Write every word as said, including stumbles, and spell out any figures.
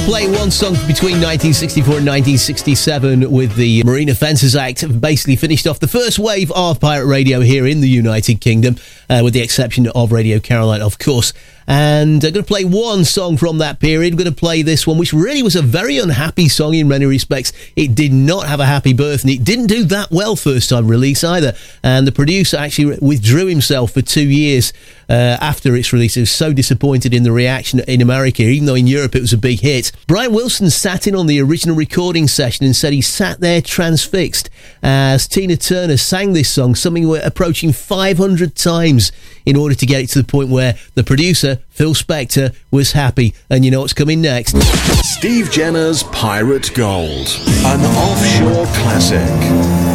Play one song between nineteen sixty-four and nineteen sixty-seven with the Marine Offences Act. Basically finished off the first wave of pirate radio here in the United Kingdom, uh, with the exception of Radio Caroline, of course. And I'm going to play one song from that period. I'm going to play this one, which really was a very unhappy song in many respects. It did not have a happy birth, and it didn't do that well first time release either. And the producer actually withdrew himself for two years uh, after its release. He was so disappointed in the reaction in America, even though in Europe it was a big hit. Brian Wilson sat in on the original recording session and said he sat there transfixed as Tina Turner sang this song, something we're approaching five hundred times in order to get it to the point where the producer, Phil Spector, was happy. And you know what's coming next? Steve Jenner's Pirate Gold, an offshore classic.